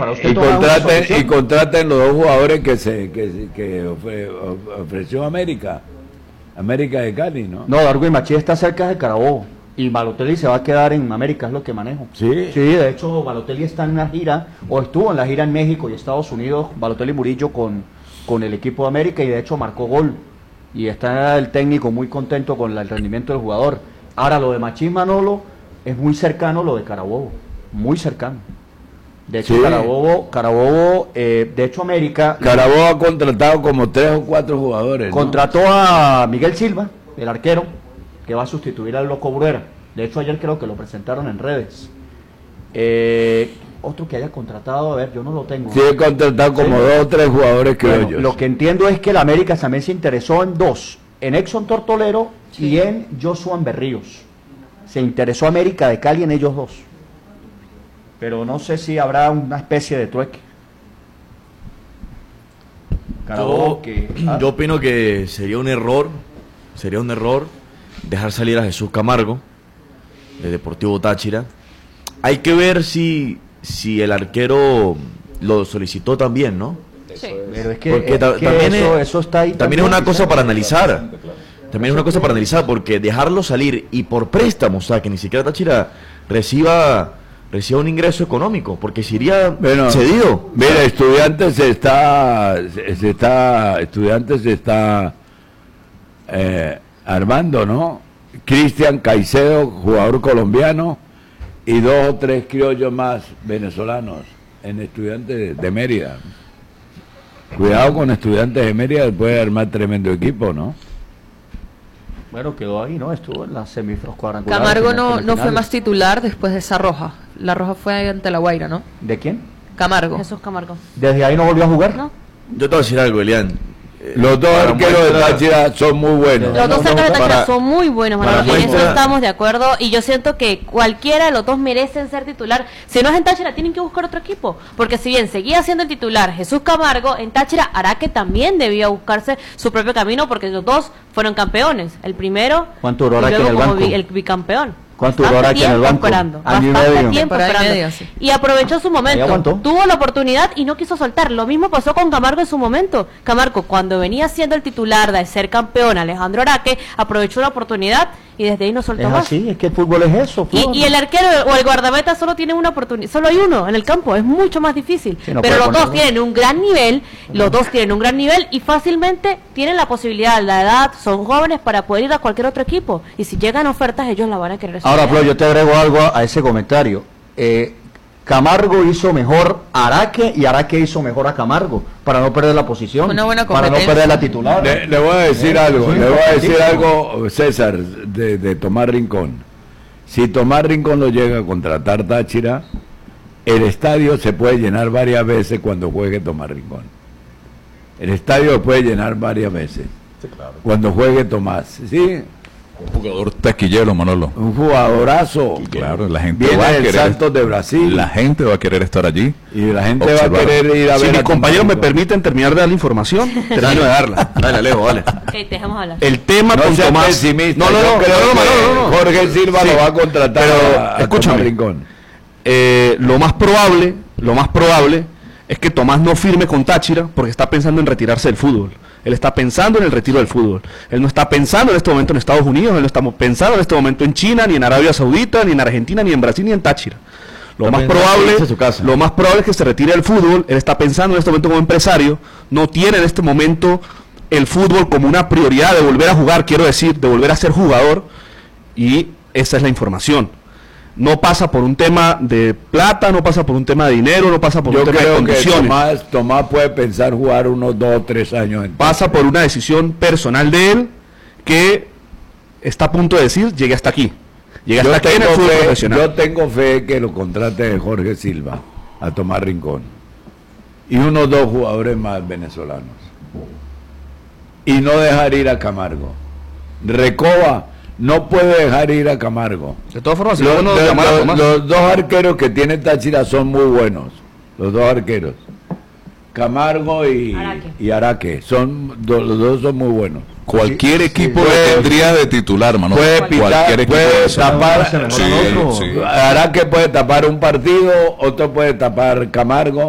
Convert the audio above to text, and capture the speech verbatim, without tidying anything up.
para usted y, tomar una contraten, solución. y contraten los dos jugadores que se que, que ofre, ofreció América. América de Cali, ¿no? No, Darwin Machís está cerca de Carabobo. Y Balotelli se va a quedar en América, es lo que manejo. Sí. Sí, de hecho, Balotelli está en una gira, o estuvo en la gira en México y Estados Unidos, Balotelli Murillo con, con el equipo de América, y de hecho marcó gol. Y está el técnico muy contento con la, el rendimiento del jugador. Ahora, lo de Machís Manolo es muy cercano a lo de Carabobo, muy cercano. De hecho, Sí. Carabobo, Carabobo eh, de hecho América... Carabobo ha contratado como tres o cuatro jugadores, ¿no? Contrató a Miguel Silva, el arquero, que va a sustituir al Loco Bruera. De hecho, ayer creo que lo presentaron en redes. Eh, otro que haya contratado, a ver, yo no lo tengo. Sí, he contratado como Sí. dos o tres jugadores, creo Bueno, yo. lo que entiendo es que el América también se interesó en dos, en Exxon Tortolero Sí. y en Joshua Berríos. Se interesó América de Cali en ellos dos. Pero no sé si habrá una especie de trueque. Carabobo, Yo, que, ah, yo opino que sería un error, sería un error dejar salir a Jesús Camargo de Deportivo Táchira. Hay que ver si, si el arquero lo solicitó también, ¿no? Sí. pero es que, Porque es ta- que también, eso, es, eso está ahí. también es una cosa ¿sabes? para analizar. También es una cosa para analizar, porque dejarlo salir y por préstamo, o sea, que ni siquiera Táchira reciba, reciba un ingreso económico, porque si iría Bueno, cedido. Mira, Estudiantes se está, se, se está, Estudiantes se está eh, armando, ¿no? Cristian Caicedo, jugador colombiano, y dos o tres criollos más venezolanos en Estudiantes de Mérida. Cuidado con Estudiantes de Mérida, puede armar tremendo equipo, ¿no? Bueno, quedó ahí, ¿no? Estuvo en las semifinales cuadrangulares. Camargo en las no, no fue semifinales. más titular después de esa roja. La roja fue ante la Guaira, ¿no? ¿De quién? Camargo. Jesús Camargo. ¿Desde ahí no volvió a jugar? ¿No? Yo te voy a decir algo, Elian. Eh, Los dos para arqueros de muestra- Táchira son muy buenos. Los dos no, arqueros de Táchira para- son muy buenos, Manolo, para y en eso muestra- estamos de acuerdo. Y yo siento que cualquiera de los dos merecen ser titular. Si no es en Táchira, tienen que buscar otro equipo. Porque si bien seguía siendo el titular Jesús Camargo, en Táchira, Araque también debía buscarse su propio camino, porque los dos fueron campeones. El primero, ¿Cuánto duró y Araque luego en el como banco? vi- el bicampeón. ¿Cuánto Bastante duró Araque en el tiempo banco? esperando, Año y bastante medio. tiempo Temporada y esperando. media, sí. Y aprovechó su Ahí momento. aguantó. Tuvo la oportunidad y no quiso soltar. Lo mismo pasó con Camargo en su momento. Camargo, cuando venía siendo el titular de ser campeón, Alejandro Araque, aprovechó la oportunidad y desde ahí no soltó Es más. así, es que el fútbol es eso. Y, fútbol. y el arquero o el guardameta solo tiene una oportunidad, solo hay uno en el campo, es mucho más difícil. Sí, no Pero puede los dos ponerlo. tienen un gran nivel, los dos tienen un gran nivel y fácilmente tienen la posibilidad, la edad, son jóvenes para poder ir a cualquier otro equipo. Y si llegan ofertas, ellos la van a querer Ahora, estudiar. Flo, yo te agrego algo a, a ese comentario. Eh, Camargo hizo mejor a Araque y Araque hizo mejor a Camargo para no perder la posición, Una buena para no competencia. perder la titular. Le, le voy a decir Eh, algo, eso es le voy a decir importantísimo. algo, César, de, de Tomás Rincón. Si Tomás Rincón lo llega a contratar Táchira, el estadio se puede llenar varias veces cuando juegue Tomás Rincón. El estadio lo puede llenar varias veces cuando juegue Tomás. ¿Sí? Un jugador taquillero, Manolo. Un jugadorazo. Claro, la gente Viene va a del querer- Santos de Brasil. La gente va a querer estar allí. Y la gente observar. va a querer ir a Si ver mis a Tomás compañeros me Rincón. permiten terminar de dar la información, termino de darla. Dale, Alejo, dale. Ok, te dejamos hablar. El tema No con seas Tomás. pesimista, No, no, yo no, creo no, no, que no, no, no. Jorge Silva Sí, lo va a contratar pero, a, a escúchame. Tomás Rincón. Eh, lo más probable, lo más probable es que Tomás no firme con Táchira porque está pensando en retirarse del fútbol. Él está pensando en el retiro del fútbol. Él no está pensando en este momento en Estados Unidos, él no está pensando en este momento en China, ni en Arabia Saudita, ni en Argentina, ni en Brasil, ni en Táchira. Lo Está más pensando en probable, irse a su casa. lo más probable es que se retire del fútbol. Él está pensando en este momento como empresario, no tiene en este momento el fútbol como una prioridad de volver a jugar, quiero decir, de volver a ser jugador, y esa es la información. No pasa por un tema de plata, no pasa por un tema de dinero, no pasa por Yo un tema de creo que condiciones. Tomás, Tomás puede pensar jugar unos dos o tres años en Pasa por una decisión personal de él que está a punto de decir, llegué hasta aquí. Llegué hasta yo aquí en el tengo, fútbol fe, profesional. yo tengo fe que lo contrate Jorge Silva a Tomás Rincón y unos dos jugadores más venezolanos y no dejar ir a Camargo. Recoba no puede dejar ir a Camargo. De todas formas, si Los, luego nos los- llamara los- Tomás. los dos arqueros que tiene Táchira son muy buenos, los dos arqueros, Camargo y Araque. y Araque, son do- los dos son muy buenos. Cualquier equipo puede- lo tendría de titular, Manolo. Puede pitar, Cualquier equipo puede de eso. tapar, se mejora Sí, el otro. sí. Araque puede tapar un partido, otro puede tapar Camargo.